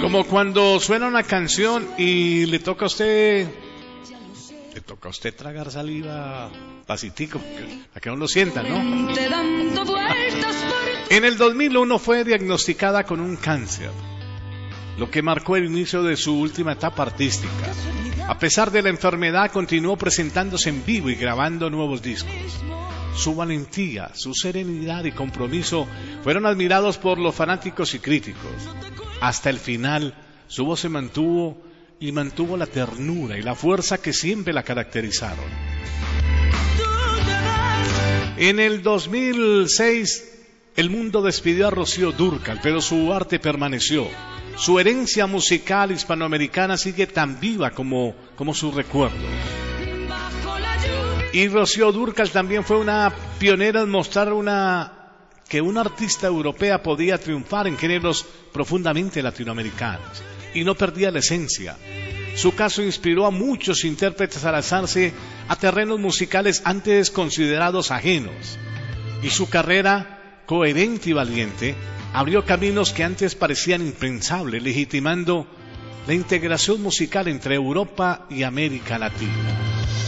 Como cuando suena una canción y le toca a usted tragar saliva pasitico, a que no lo sienta, ¿no? En el 2001 fue diagnosticada con un cáncer, lo que marcó el inicio de su última etapa artística. A pesar de la enfermedad, continuó presentándose en vivo y grabando nuevos discos. Su valentía, su serenidad y compromiso fueron admirados por los fanáticos y críticos. Hasta el final, su voz se mantuvo la ternura y la fuerza que siempre la caracterizaron. En el 2006, el mundo despidió a Rocío Dúrcal, pero su arte permaneció. Su herencia musical hispanoamericana sigue tan viva como su recuerdo. Y Rocío Dúrcal también fue una pionera en mostrar que una artista europea podía triunfar en géneros profundamente latinoamericanos y no perdía la esencia. Su caso inspiró a muchos intérpretes a lanzarse a terrenos musicales antes considerados ajenos. Y su carrera, coherente y valiente, abrió caminos que antes parecían impensables, legitimando la integración musical entre Europa y América Latina.